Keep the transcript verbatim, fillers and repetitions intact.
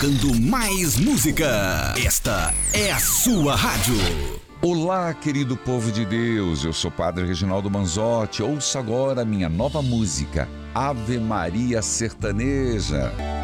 tocando mais música. Esta é a sua rádio. Olá, querido povo de Deus, eu sou Padre Reginaldo Manzotti. Ouça agora minha nova música, Ave Maria Sertaneja.